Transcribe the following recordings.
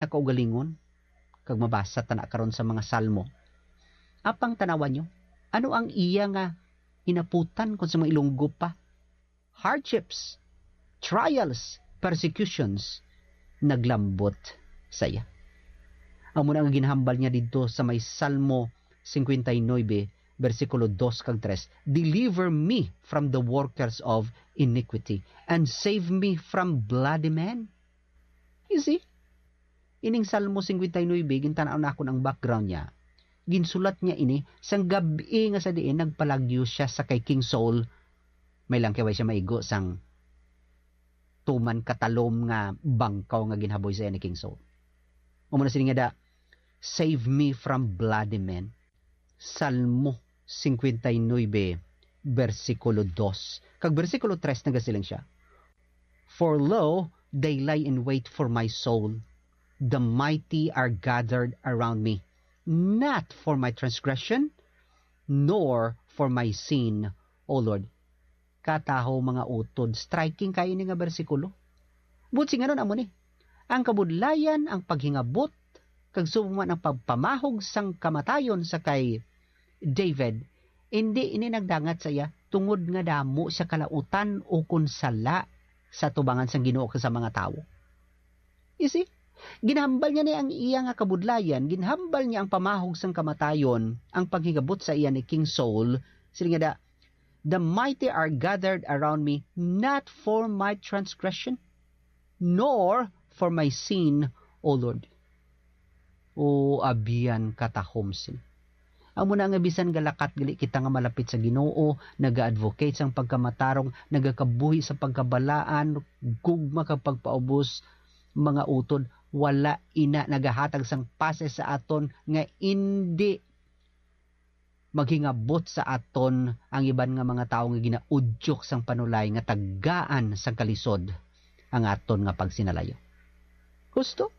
ta kaugalingon kag mabasa ta na karon sa mga salmo. Apang tanawan nyo, ano ang iya nga inaputan kung sa mga ilunggo pa? Hardships, trials, persecutions, naglambot sa iya. Amo na nga ginhambal niya dito sa may Salmo 59, versikulo 2 kag 3, "Deliver me from the workers of iniquity and save me from bloody men." You see? Ining Salmo 59, gintanaw na ako ng background niya. Ginsulat niya ini sang gabi nga sa diin nagpalagyo siya sa kay King Saul. May lang kaway siya maigo sang tuman katalom nga bangkaw nga ginhaboy sa ni King Saul. Umuna sini nga da, "Save me from bloody men." Salmo 59, versikulo 2. Kag versikulo 3 nagasiling siya. "For lo, they lie in wait for my soul. The mighty are gathered around me, not for my transgression, nor for my sin, O Lord." Kataho mga utod, striking kayo ni nga bersikulo. But singanon amo ni, ang kabudlayan, ang paghingabot, kag suman ang pagpamahog sang kamatayon sa kay David, hindi ini nagdangat sa iya tungod nga damo sa kalautan o kunsala sa tubangan sang Ginoo sa mga tawo. You see? Ginhambal niya ni ang iya nga kabudlayan, ginhambal niya ang pamahog sang kamatayon, ang paghingabot sa iya ni King Saul, sila nga da, "The mighty are gathered around me, not for my transgression, nor for my sin, O Lord." O abiyan katahomsin. Amo na nga bisan galakat gali kita nga malapit sa Ginoo, naga-advocate sang pagkamatarong, nagakabuhi sa pagkabalaan, gugma kag pagpaubos, mga utod, wala ina nagahatag sang pase sa aton nga indi maghingabot sa aton ang iban nga mga tawo nga ginaudyok sang panulay nga taggaan sang kalisod ang aton nga pagsinalayo. Gusto?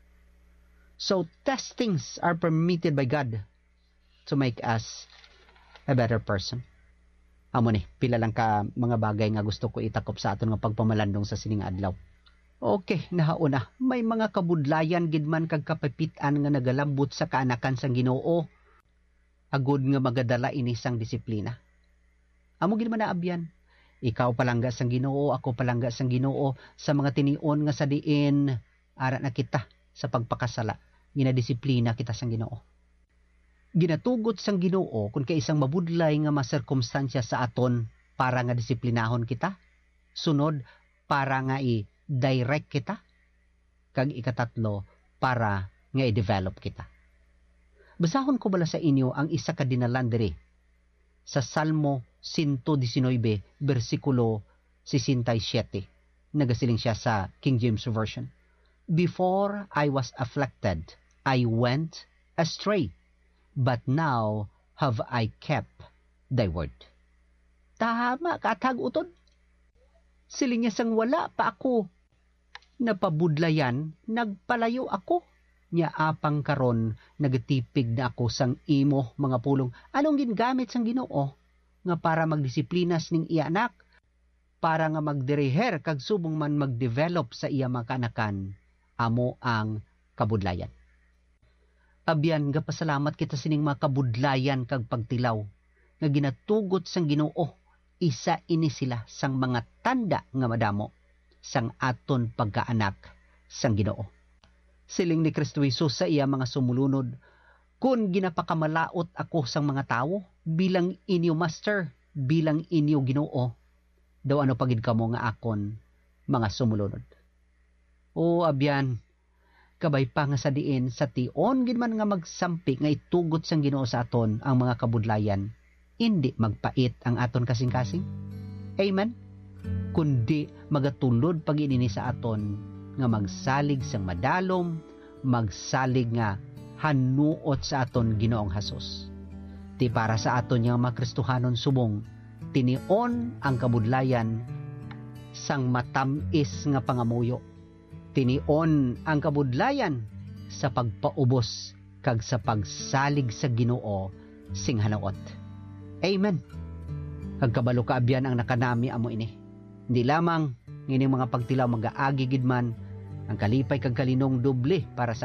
So testings are permitted by God to make us a better person. Amo ni, pila lang ka mga bagay nga gusto ko itakop sa aton nga pagpamalandong sa sining adlaw. Okay, nahauna, may mga kabudlayan gidman kag kapapitan nga nagalambot sa kaanakan sang Ginoo. Agud nga magadala ini sang disiplina. Amo gid man naabyan. Ikaw palangga sang Ginoo, ako palangga sang Ginoo, sa mga tinion nga sa diin ara na kita sa pagpakasala, ginadisiplina kita sang Ginoo. Ginatugot sang Ginoo kung kay isang mabudlay nga masirkumstansya sa aton para nga disiplinahon kita. Sunod, para nga i-direct kita. Kag ikatatlo, para nga i-develop kita. Basahon ko bala sa inyo ang isa ka dinalan diri sa Salmo 119, versikulo 67. Nagasiling siya sa King James Version. "Before I was afflicted, I went astray, but now have I kept thy word." Tama, katag utod. Siling niya sang wala pa ako napabudlayan, nagpalayo ako. Nya apang karon nagatipig na ako sang imo mga pulong. Anong gingamit sang Ginoo nga para magdisiplinas ning iya anak, para nga magdiriher kag subong man magdevelop sa iya mga kanakan, amo ang kabudlayan. Abyan nga pasalamat kita sining mga kabudlayan kag pagtilaw nga ginatugot sang Ginoo. Isa ini sila sang mga tanda nga madamo sang aton pagkaanak sang Ginoo. Siling ni Kristo Jesus sa iya mga sumulunod, "Kung ginapakamalaot ako sang mga tawo bilang inyo master, bilang inyo Ginoo, daw ano pagid kamo nga akon mga sumulunod." O abyan, kabay pa nga sa diin sa tion gid man nga magsampi nga itugot sang Ginoo sa aton ang mga kabudlayan, hindi magpait ang aton kasing-kasing. Amen. Kundi magatulod pag inini sa aton nga magsalig sang madalom, magsalig nga hanuot sa aton Ginoong Hesus. Ti para sa aton nga mga Kristohanon subong, tinion ang kabudlayan sang matamis nga pangamuyo. Tinion ang kabudlayan sa pagpaubos kag sa pagsalig sa Ginoo sing hanuot. Amen. Kag kabalo kaabyan ang nakanami amo ini. Hindi lamang ngining mga pagtilaw mag-aagi gid man ang kalipay kag kalinong doble para sa